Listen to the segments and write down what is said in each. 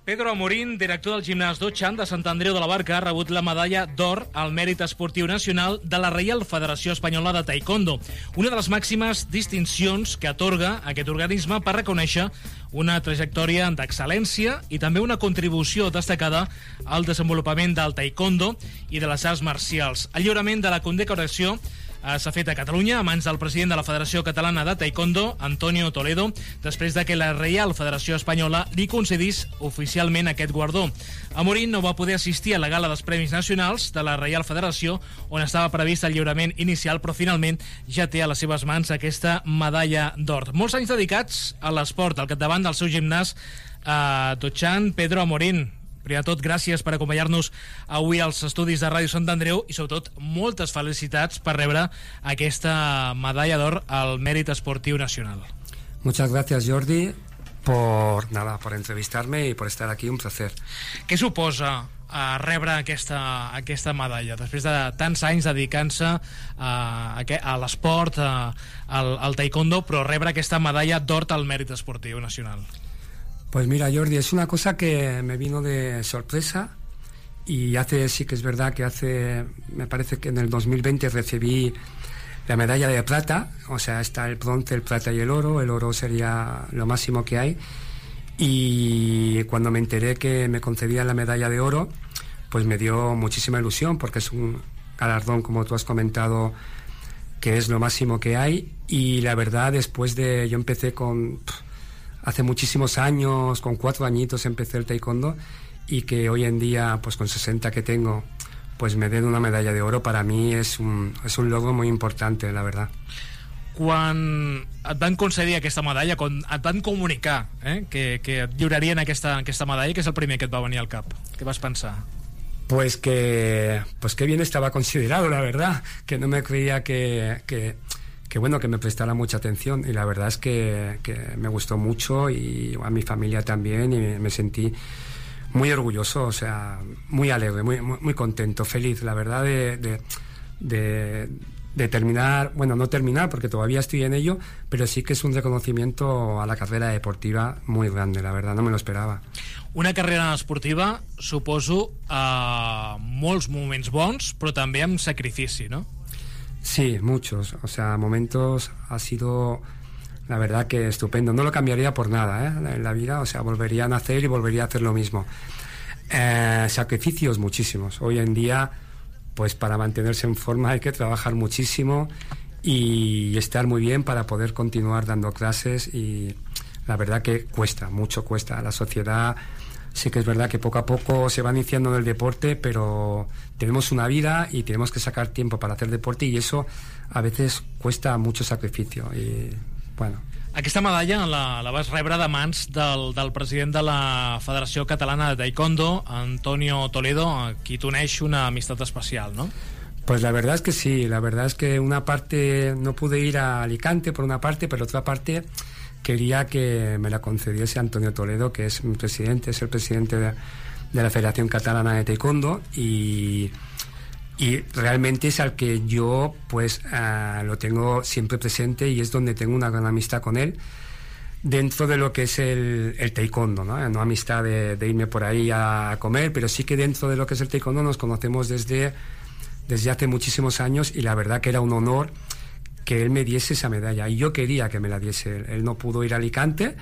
Pedro Amorín, director del gimnàs Dochan de Sant Andreu de la Barca, ha rebut la medalla d'or al Mèrit Esportiu Nacional de la Reial Federació Espanyola de Taekwondo, una de les màximes distincions que atorga aquest organisme per reconèixer una trajectòria d'excel·lència i també una contribució destacada al desenvolupament del taekwondo i de les arts marcials. El lliurament de la condecoració s'ha fet a Catalunya a mans del president de la Federació Catalana de Taekwondo, Antonio Toledo, després de que la Reial Federació Espanyola li concedís oficialment aquest guardó. Amorín no va poder assistir a la gala dels Premis Nacionals de la Reial Federació, on estava previst el lliurament inicial, però finalment ja té a les seves mans aquesta medalla d'or. Molts anys dedicats a l'esport, al capdavant del seu gimnàs Dochan. Pedro Amorín, primer de tot, gràcies per acompanyar-nos avui als estudis de Ràdio Sant Andreu i, sobretot, moltes felicitats per rebre aquesta medalla d'or al Mèrit Esportiu Nacional. Muchas gracias, Jordi, por entrevistarme y por estar aquí, un placer. Què suposa rebre aquesta medalla després de tants anys dedicant-se a l'esport, al taekwondo, però rebre aquesta medalla d'or al Mèrit Esportiu Nacional? Pues mira, Jordi, es una cosa que me vino de sorpresa y sí que es verdad que me parece que en el 2020 recibí la medalla de plata, o sea, está el bronce, el plata y el oro sería lo máximo que hay, y cuando me enteré que me concedían la medalla de oro, pues me dio muchísima ilusión, porque es un galardón, como tú has comentado, que es lo máximo que hay, y la verdad, yo empecé hace muchísimos años, con 4 añitos empecé el taekwondo, y que hoy en día, pues con 60 que tengo, pues me den una medalla de oro, para mí es un logro muy importante, la verdad. Quan et van concedir aquesta medalla, quan et van comunicar que et lliurarien aquesta medalla, què és el primer que et va venir al cap? Què vas pensar? Pues que bien estaba considerado, la verdad, que no me creía que me prestara mucha atención, y la verdad es que me gustó mucho, y a mi familia también, y me sentí muy orgulloso, o sea, muy alegre, muy contento, feliz, la verdad, de terminar, bueno, no terminar porque todavía estoy en ello, pero sí que es un reconocimiento a la carrera deportiva muy grande, la verdad, no me lo esperaba. Una carrera esportiva, suposo, molts moments bons, però també amb sacrifici, no? Sí, muchos, o sea, momentos ha sido, la verdad, que estupendo. No lo cambiaría por nada, en la vida, o sea, volvería a nacer y volvería a hacer lo mismo. Sacrificios muchísimos. Hoy en día, pues para mantenerse en forma hay que trabajar muchísimo y estar muy bien para poder continuar dando clases, y la verdad que cuesta, mucho cuesta. La sociedad, sí que es verdad que poco a poco se va iniciando en el deporte, pero tenemos una vida y tenemos que sacar tiempo para hacer deporte, y eso a veces cuesta mucho sacrificio, y bueno. Aquesta medalla la vas rebre de mans del president de la Federació Catalana de Taekwondo, Antonio Toledo, a qui t'uneix una amistat especial, ¿no? Pues la verdad es que sí, la verdad es que una parte no pude ir a Alicante por una parte, pero otra parte quería que me la concediese Antonio Toledo, que es mi presidente, es el presidente de la Federación Catalana de Taekwondo, y realmente es al que yo pues lo tengo siempre presente, y es donde tengo una gran amistad con él dentro de lo que es el taekwondo, ¿no? No amistad de irme por ahí a comer, pero sí que dentro de lo que es el taekwondo nos conocemos desde hace muchísimos años, y la verdad que era un honor que él me diese esa medalla, y yo quería que me la diese. Él no pudo ir a Alicante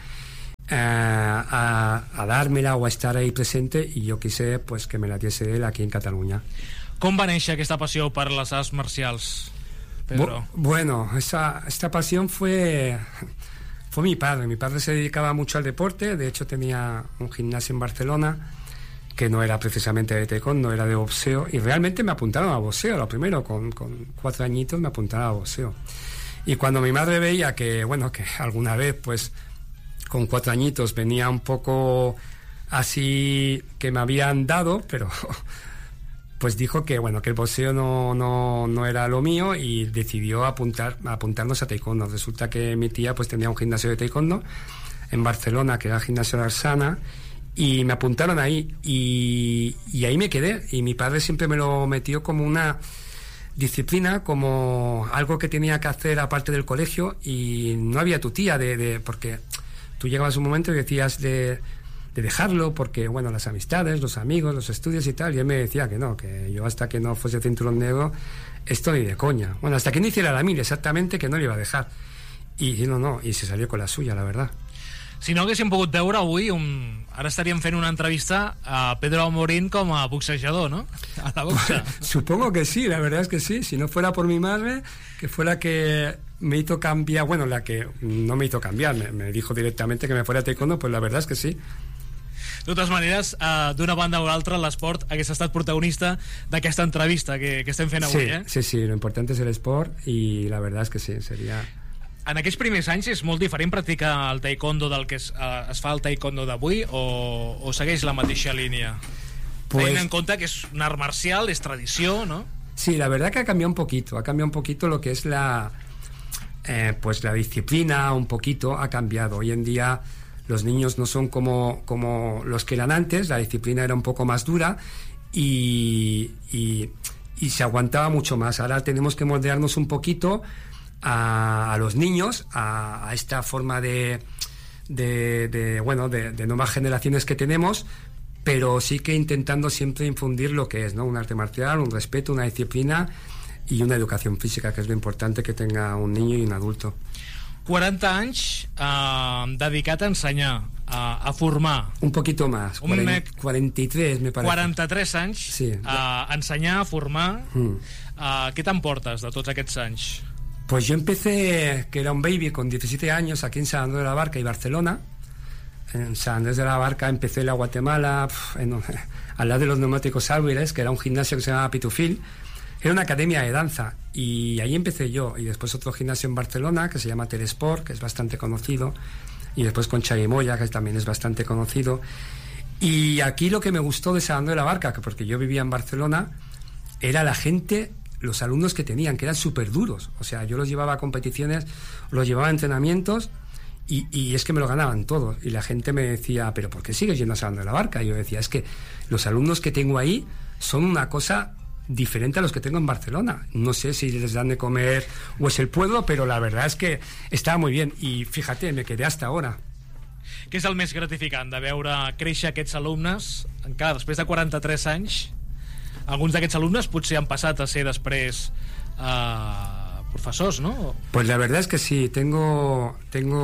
a dármela o a estar ahí presente, y yo quise pues que me la diese él aquí en Cataluña. Com va néixer aquesta passió per les arts marcials, Pedro? Bueno, esta pasión fue mi padre. Mi padre se dedicaba mucho al deporte, de hecho tenía un gimnasio en Barcelona que no era precisamente de taekwondo, era de boxeo, y realmente me apuntaron a boxeo, lo primero, con 4 añitos me apuntaron a boxeo. Y cuando mi madre veía que alguna vez, pues, con 4 añitos venía un poco así, que me habían dado, pero pues dijo que el boxeo no era lo mío, y decidió apuntarnos a taekwondo. Resulta que mi tía pues tenía un gimnasio de taekwondo en Barcelona, que era el gimnasio de Arsana, y me apuntaron ahí, y ahí me quedé, y mi padre siempre me lo metió como una disciplina, como algo que tenía que hacer aparte del colegio, y no había tu tía porque tú llegabas un momento y decías dejarlo, porque, bueno, las amistades, los amigos, los estudios y tal, y él me decía que no, que yo hasta que no fuese cinturón negro, esto ni de coña. Bueno, hasta que no hiciera la 1000 exactamente, que no le iba a dejar. Y se salió con la suya, la verdad. Si no haguéssim pogut veure avui, ara estaríem fent una entrevista a Pedro Amorín com a boxejador, ¿no? A la boxa. Supongo que sí, la verdad es que sí. Si no fuera por mi madre, que fue la que me hizo cambiar, bueno, la que no me hizo cambiar, me dijo directamente que me fuera a taekwondo, pues la verdad es que sí. De totes maneres, d'una banda o l'altra, l'esport hagués estat protagonista d'aquesta entrevista que estem fent avui, sí, Sí, lo importante es el sport y la verdad es que sí, sería... En aquests primers anys és molt diferent practicar el taekwondo del que es fa el taekwondo d'avui o segueix la mateixa línia? Pues... Tenint en cuenta que es un art marcial, es tradició, ¿no? Sí, la verdad que ha cambiado un poquito lo que es pues la disciplina, un poquito ha cambiado. Hoy en día los niños no son como los que eran antes, la disciplina era un poco más dura y se aguantaba mucho más. Ahora tenemos que moldearnos un poquito a los niños, a esta forma de nuevas generaciones que tenemos, pero sí que intentando siempre infundir lo que es, ¿no? Un arte marcial, un respeto, una disciplina y una educación física, que es lo importante que tenga un niño y un adulto. 40 anys dedicat a ensenyar, a formar. Un poquito más, 43 me parece. 43 anys sí. A ensenyar, a formar. Què t'emportes de tots aquests anys? Pues yo empecé, que era un baby con 17 años, aquí en San Andrés de la Barca y Barcelona. En San Andrés de la Barca empecé la Guatemala, al lado de los neumáticos Álvarez, que era un gimnasio que se llamaba Pitufil. Era una academia de danza y ahí empecé yo. Y después otro gimnasio en Barcelona que se llama Telesport, que es bastante conocido. Y después con Xavi Moya, que también es bastante conocido. Y aquí lo que me gustó de San Andrés de la Barca, que porque yo vivía en Barcelona, era la gente, los alumnos que tenían, que eran súper duros. O sea, yo los llevaba a competiciones, los llevaba a entrenamientos y es que me lo ganaban todos. Y la gente me decía, ¿pero por qué sigues yendo a San Andrés de la Barca? Y yo decía, es que los alumnos que tengo ahí son una cosa diferente a los que tengo en Barcelona. No sé si les dan de comer o es el pueblo, pero la verdad es que estaba muy bien. Y fíjate, me quedé hasta ahora. Què és el més gratificant de veure créixer aquests alumnes? Encara després de 43 anys, alguns d'aquests alumnes potser han passat a ser després profesors, ¿no? Pues la verdad es que sí, tengo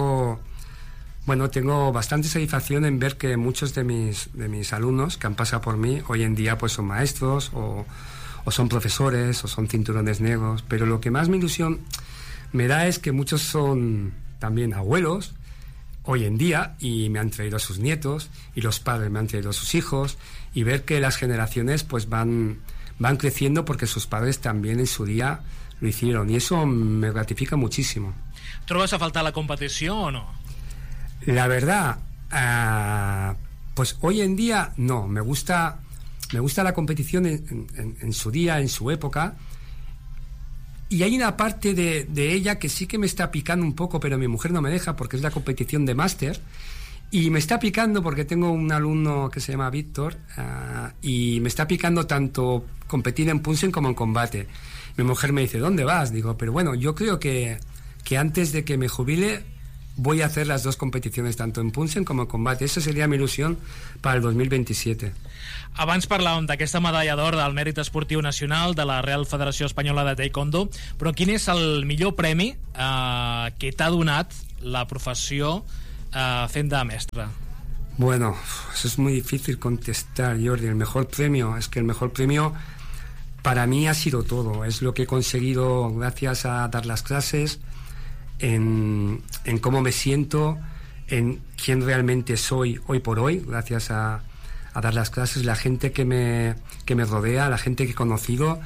bastante satisfacción en ver que muchos de mis alumnos que han pasado por mí hoy en día pues son maestros o son profesores o son cinturones negros, pero lo que más mi ilusión me da es que muchos son también abuelos hoy en día y me han traído a sus nietos y los padres me han traído a sus hijos y ver que las generaciones pues van creciendo porque sus padres también en su día lo hicieron y eso me gratifica muchísimo. ¿Trobes a faltar la competición o no? La verdad, pues hoy en día no, me gusta la competición en su día, en su época, y hay una parte de ella que sí que me está picando un poco, pero mi mujer no me deja porque es la competición de máster, y me está picando porque tengo un alumno que se llama Víctor, y me está picando tanto competir en punching como en combate. Mi mujer me dice, ¿dónde vas? Digo, pero bueno, yo creo que antes de que me jubile voy a hacer las dos competiciones, tanto en punching como en combate. Esa sería mi ilusión para el 2027. Abans parlàvem d'aquesta medalla d'or del Mèrit Esportiu Nacional de la Real Federació Espanyola de Taekwondo, però quin és el millor premi que t'ha donat la professió fent de mestre? Bueno, eso es muy difícil contestar, Jordi. El mejor premio para mí ha sido todo. Es lo que he conseguido gracias a dar las clases, en cómo me siento, en quién realmente soy hoy por hoy, gracias a dar las clases, la gente que me rodea, la gente que he conocido.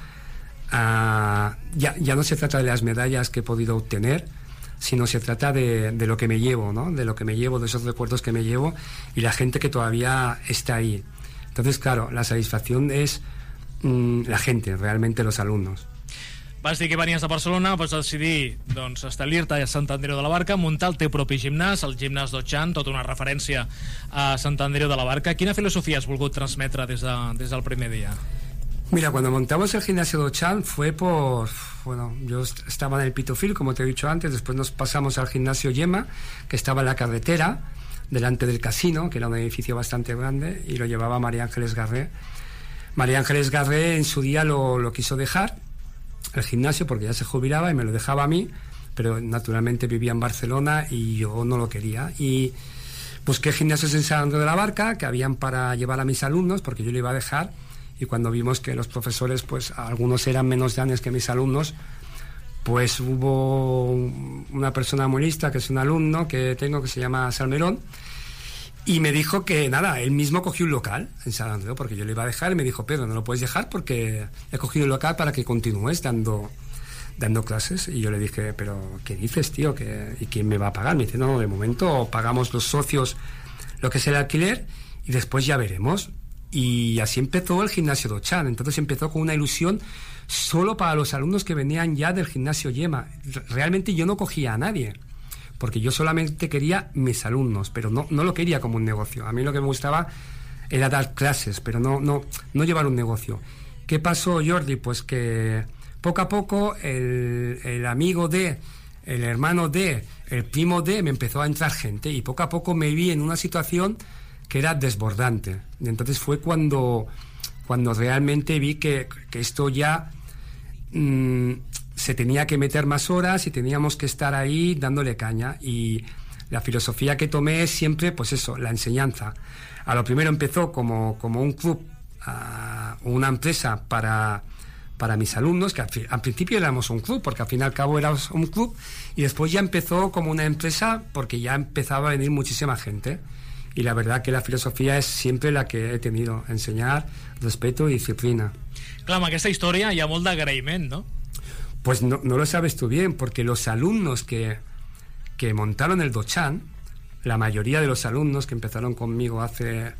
Ya no se trata de las medallas que he podido obtener, sino se trata de lo que me llevo, ¿no? De lo que me llevo, de esos recuerdos que me llevo y la gente que todavía está ahí. Entonces, claro, la satisfacción es la gente, realmente los alumnos. Vas dir que venies de Barcelona, vas decidir establir-te a Sant Andreu de la Barca, muntar el teu propi gimnàs, el gimnàs d'Otxan, tota una referència a Sant Andreu de la Barca. Quina filosofia has volgut transmetre des del primer dia? Mira, cuando montamos el gimnasio de Otxan fue yo estaba en el Pitufil, como te he dicho antes, después nos pasamos al gimnasio Yema, que estaba en la carretera, delante del casino, que era un edificio bastante grande, y lo llevaba María Ángeles Garré. María Ángeles Garré en su día lo quiso dejar, el gimnasio, porque ya se jubilaba y me lo dejaba a mí, pero naturalmente vivía en Barcelona y yo no lo quería. Y busqué gimnasios en San Andreu de la Barca que habían para llevar a mis alumnos, porque yo lo iba a dejar, y cuando vimos que los profesores, pues algunos eran menos grandes que mis alumnos, pues hubo una persona muy lista, que es un alumno que tengo, que se llama Salmerón, y me dijo que nada, él mismo cogió un local en San Andreu, porque yo le iba a dejar, y me dijo: Pedro, no lo puedes dejar porque he cogido un local para que continúes dando clases. Y yo le dije: pero ¿qué dices, tío? ¿Y quién me va a pagar? Me dice: no, de momento pagamos los socios lo que es el alquiler y después ya veremos. Y así empezó el gimnasio Dochan. Entonces empezó con una ilusión solo para los alumnos que venían ya del gimnasio Yema. Realmente yo no cogía a nadie, porque yo solamente quería mis alumnos, pero no lo quería como un negocio. A mí lo que me gustaba era dar clases, pero no llevar un negocio. ¿Qué pasó, Jordi? Pues que poco a poco el amigo de, el hermano de, el primo de, me empezó a entrar gente, y poco a poco me vi en una situación que era desbordante. Y entonces fue cuando realmente vi que esto ya se tenía que meter más horas y teníamos que estar ahí dándole caña. Y la filosofía que tomé es siempre, pues eso, la enseñanza. A lo primero empezó como un club, una empresa para mis alumnos, que al principio éramos un club, porque al fin y al cabo éramos un club, y después ya empezó como una empresa, porque ya empezaba a venir muchísima gente. Y la verdad que la filosofía es siempre la que he tenido: ensenyar, respeto y disciplina. Clar, amb aquesta història hi ha molt d'agraïment, ¿no? Pues no lo sabes tú bien, porque los alumnos que montaron el Dochan, la mayoría de los alumnos que empezaron conmigo hace,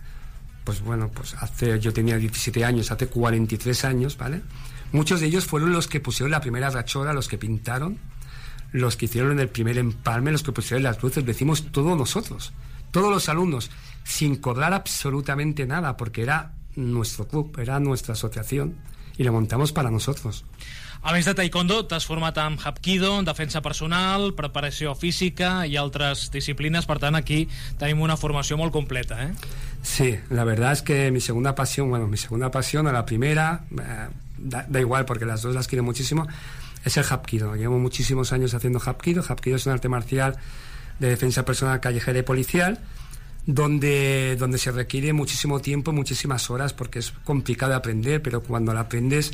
yo tenía 17 años, hace 43 años, ¿vale? Muchos de ellos fueron los que pusieron la primera rachora, los que pintaron, los que hicieron el primer empalme, los que pusieron las luces. Lo hicimos todos nosotros, todos los alumnos, sin cobrar absolutamente nada, porque era nuestro club, era nuestra asociación, y lo montamos para nosotros. A més de taekwondo, t'has format amb hapkido, en defensa personal, preparació física i altres disciplines. Per tant, aquí tenim una formació molt completa, ¿eh? Sí, la verdad es que mi segunda pasión a la primera, da igual porque las dos las quiero muchísimo, es el hapkido. Llevo muchísimos años haciendo hapkido. Hapkido es un arte marcial de defensa personal callejera y policial, donde se requiere muchísimo tiempo, muchísimas horas, porque es complicado de aprender, pero cuando lo aprendes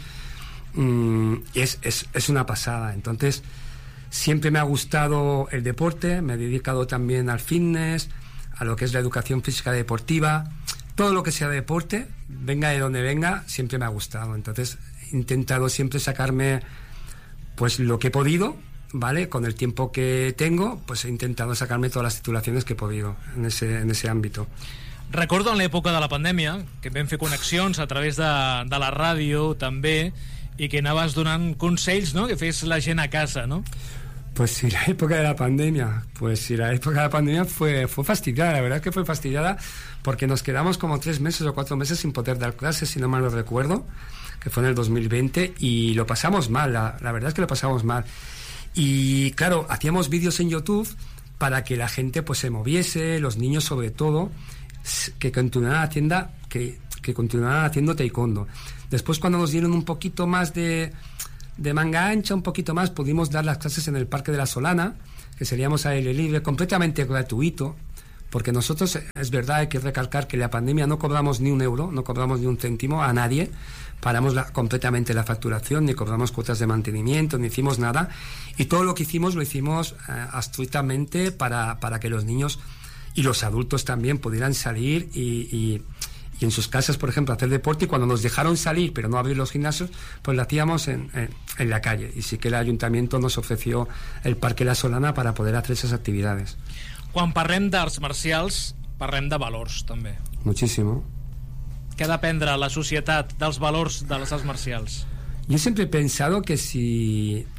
es una pasada. Entonces siempre me ha gustado el deporte, me he dedicado también al fitness, a lo que es la educación física deportiva. Todo lo que sea deporte, venga de donde venga, siempre me ha gustado. Entonces he intentado siempre sacarme pues lo que he podido, ¿vale? Con el tiempo que tengo, pues he intentado sacarme todas las titulaciones que he podido en ese ámbito. Recordo en l'època de la pandèmia que vam fer connexions a través de la ràdio també, y que anaves donant consells, ¿no?, que fes la gent a casa, ¿no? Pues sí, la época de la pandemia fue fastidiada. La verdad que fue fastidiada porque nos quedamos como 3 meses o 4 meses sin poder dar clases, si no mal lo recuerdo, que fue en el 2020, y lo pasamos mal, la verdad es que lo pasamos mal. Y claro, hacíamos vídeos en YouTube para que la gente pues se moviese, los niños sobre todo, que continuaran haciendo taekwondo. Después, cuando nos dieron un poquito más de manga ancha, un poquito más, pudimos dar las clases en el Parque de la Solana, que seríamos a aire libre, completamente gratuito, porque nosotros, es verdad, hay que recalcar que en la pandemia no cobramos ni un euro, no cobramos ni un céntimo a nadie, paramos completamente la facturación, ni cobramos cuotas de mantenimiento, ni hicimos nada, y todo lo que hicimos lo hicimos gratuitamente para que los niños y los adultos también pudieran salir y en sus casas, por ejemplo, hacer deporte. Y cuando nos dejaron salir, pero no abrir los gimnasios, pues lo hacíamos en la calle. Y sí que el ayuntamiento nos ofreció el Parque La Solana para poder hacer esas actividades. Quan parlem d'arts marcials, parlem de valors, també. Muchísimo. Què ha d'aprendre la societat dels valors de les arts marcials? Yo siempre he pensado que si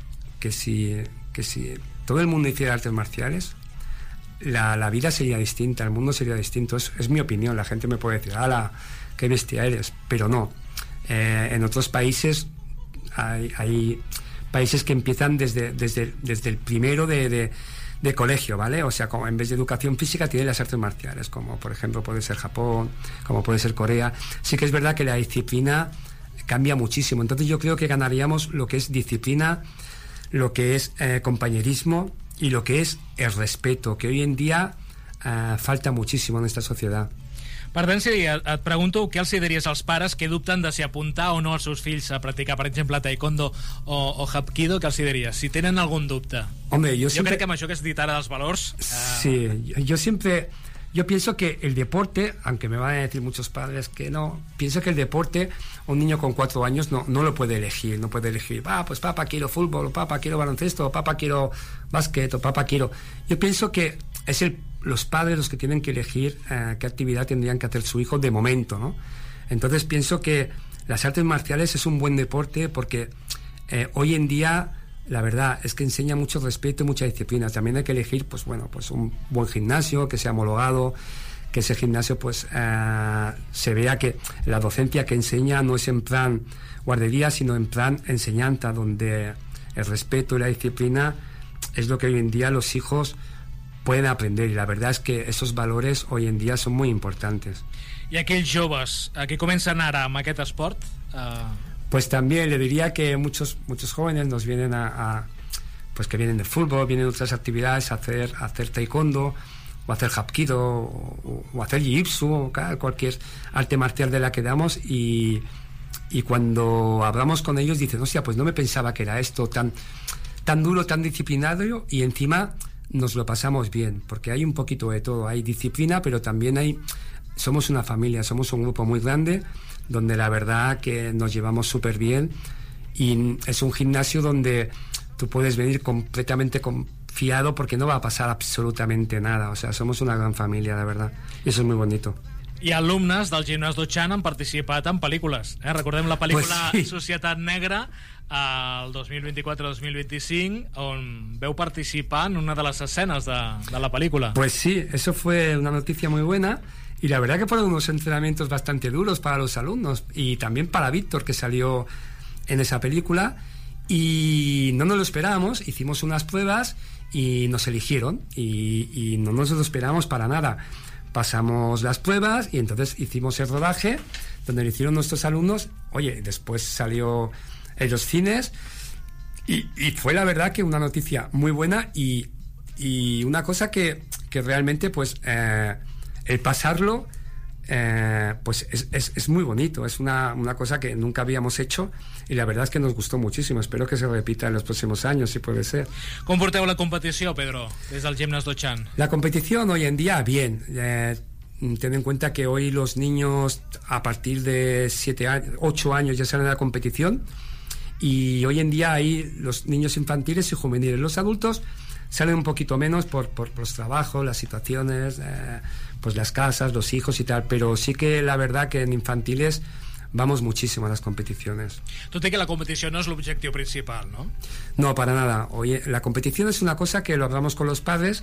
todo el mundo hiciera artes marciales, la vida sería distinta, el mundo sería distinto. Es mi opinión. La gente me puede decir: ¡hala, qué bestia eres! Pero no. En otros países hay países que empiezan desde el primero de de colegio, ¿vale? O sea, como en vez de educación física tiene las artes marciales, como por ejemplo puede ser Japón, como puede ser Corea. Sí que es verdad que la disciplina cambia muchísimo, entonces yo creo que ganaríamos lo que es disciplina, lo que es compañerismo y lo que es el respeto, que hoy en día falta muchísimo en esta sociedad. Per tant, si et pregunto què els diries als pares que dubten de si apuntar o no els seus fills a practicar, per exemple, taekwondo o hapkido, què els diries? Si tenen algun dubte. Hombre, yo crec que amb això que has dit ara dels valors... Sí, yo pienso que el deporte, aunque me van a decir muchos padres que no, pienso que el deporte, un niño con 4 años no lo puede elegir, pues papá quiero fútbol, o papá quiero baloncesto, o papá quiero básquet, o papá quiero... Yo pienso que es los padres los que tienen que elegir qué actividad tendrían que hacer su hijo de momento, ¿no? Entonces pienso que las artes marciales es un buen deporte porque hoy en día la verdad es que enseña mucho respeto y mucha disciplina. También hay que elegir pues un buen gimnasio que sea homologado, que ese gimnasio pues se vea que la docencia que enseña no es en plan guardería, sino en plan enseñanza, donde el respeto y la disciplina es lo que hoy en día los hijos pueden aprender, y la verdad es que esos valores hoy en día son muy importantes. I aquells joves que comencen ara amb aquest esport? Pues también le diría que muchos jóvenes nos vienen pues que vienen de fútbol, vienen de otras actividades a hacer taekwondo, o hacer hapkido, o hacer jiu-jitsu, o cualquier arte marcial de la que damos, y cuando hablamos con ellos dicen, hostia, pues no me pensaba que era esto tan duro, tan disciplinario, y encima nos lo pasamos bien, porque hay un poquito de todo, hay disciplina, pero también somos una familia, somos un grupo muy grande, donde la verdad que nos llevamos súper bien, y es un gimnasio donde tú puedes venir completamente confiado porque no va a pasar absolutamente nada, o sea, somos una gran familia, la verdad, y eso es muy bonito. I alumnes del Gimnàs d'Otxan han participat en pel·lícules. Recordem la pel·lícula pues sí. Societat Negra, el 2024-2025, on veu participar en una de las escenas de la película. Pues sí, eso fue una noticia muy buena, y la verdad que fueron unos entrenamientos bastante duros para los alumnos, y también para Víctor, que salió en esa película, y no nos lo esperábamos, hicimos unas pruebas y nos eligieron, y no nos lo esperábamos para nada. Pasamos las pruebas y entonces hicimos el rodaje donde lo hicieron nuestros alumnos. Oye, después salió en los cines y fue la verdad que una noticia muy buena, y una cosa que realmente pues el pasarlo pues es muy bonito, es una cosa que nunca habíamos hecho, y la verdad es que nos gustó muchísimo. Espero que se repita en los próximos años, si puede ser. Com porteu la competició, Pedro, des del Gimnàs d'Otxan? La competición hoy en día, bien. Ten en cuenta que hoy los niños a partir de 8 años ya salen a la competición, y hoy en día hay los niños infantiles y juveniles. Los adultos salen un poquito menos por los trabajos, las situaciones, pues las casas, los hijos y tal, pero sí que la verdad que en infantiles vamos muchísimo a las competiciones. Tú te que la competición no es el objetivo principal, ¿no? No, para nada. Oye, la competición es una cosa que lo hablamos con los padres.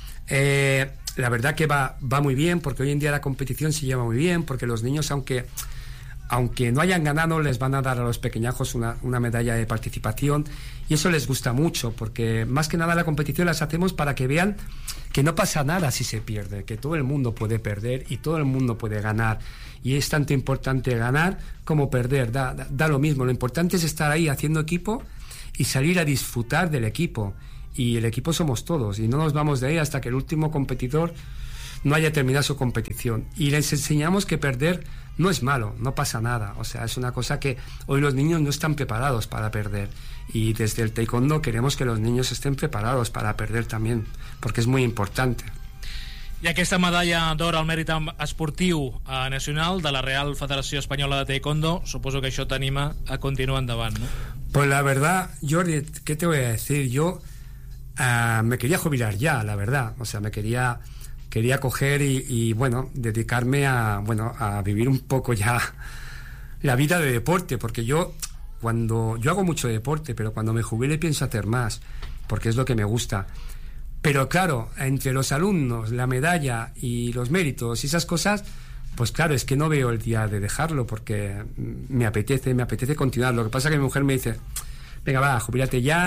La verdad que va muy bien, porque hoy en día la competición se lleva muy bien, porque los niños, aunque no hayan ganado, les van a dar a los pequeñajos una medalla de participación, y eso les gusta mucho, porque más que nada la competición las hacemos para que vean que no pasa nada si se pierde, que todo el mundo puede perder y todo el mundo puede ganar, y es tanto importante ganar como perder, da lo mismo. Lo importante es estar ahí haciendo equipo y salir a disfrutar del equipo, y el equipo somos todos, y no nos vamos de ahí hasta que el último competidor no haya terminado su competición, y les enseñamos que perder no es malo, no pasa nada. O sea, es una cosa que hoy los niños no están preparados para perder, y desde el taekwondo queremos que los niños estén preparados para perder también, porque es muy importante. I aquesta medalla d'or al mèrit esportiu nacional de la Real Federació Espanyola de Taekwondo, suposo que això t'anima a continuar endavant, ¿no? Pues la verdad, Jordi, ¿qué te voy a decir? Yo me quería jubilar ya, la verdad. O sea, me quería coger y bueno, dedicarme a vivir un poco ya la vida de deporte, porque yo hago mucho deporte, pero cuando me jubile pienso hacer más, porque es lo que me gusta. Pero claro, entre los alumnos, la medalla y los méritos y esas cosas, pues claro, es que no veo el día de dejarlo, porque me apetece continuar. Lo que pasa es que mi mujer me dice, venga, va, jubílate ya,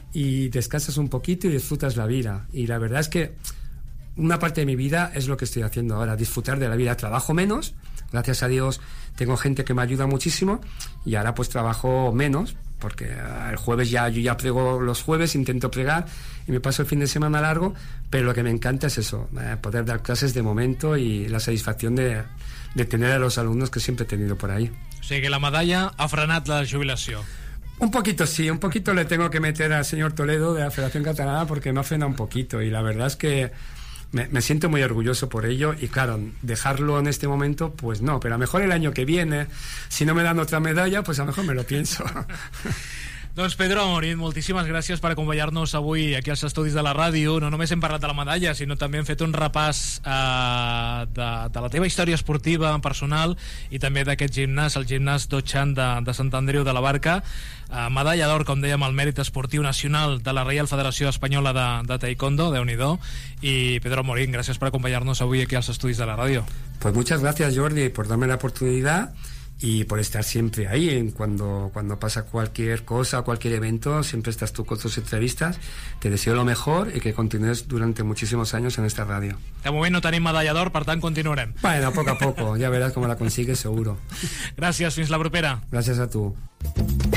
y descansas un poquito y disfrutas la vida. Y la verdad es que una parte de mi vida es lo que estoy haciendo ahora, disfrutar de la vida. Trabajo menos, gracias a Dios tengo gente que me ayuda muchísimo, y ahora pues trabajo menos, porque el jueves yo ya prego los jueves, intento pregar y me paso el fin de semana largo, pero lo que me encanta es eso, poder dar clases de momento y la satisfacción de tener a los alumnos que siempre he tenido por ahí. O sigui que la medalla ha frenat la jubilació. Un poquito sí, un poquito le tengo que meter al señor Toledo de la Federación Catalana, porque me ha frenado un poquito, y la verdad es que me siento muy orgulloso por ello, y claro, dejarlo en este momento pues no, pero a lo mejor el año que viene, si no me dan otra medalla, pues a lo mejor me lo pienso. Doncs Pedro Amorín, moltíssimes gràcies per acompanyar-nos avui aquí als estudis de la ràdio. No només hem parlat de la medalla, sinó també hem fet un repàs de la teva història esportiva personal, i també d'aquest gimnàs, el gimnàs Dochan de Sant Andreu de la Barca. Medalla d'or, com dèiem, al mèrit esportiu nacional de la Reial Federació Espanyola de Taekwondo, Déu-n'hi-do. I Pedro Amorín, gràcies per acompanyar-nos avui aquí als estudis de la ràdio. Pues muchas gracias, Jordi, por darme la oportunidad y por estar siempre ahí. Cuando pasa cualquier cosa, cualquier evento, siempre estás tú con tus entrevistas. Te deseo lo mejor y que continúes durante muchísimos años en esta radio. De moment no tenim medalla d'or, per tant continuarem. Bueno, poco a poco, ya verás cómo la consigues seguro. Gràcies, fins la propera. Gracias a tu.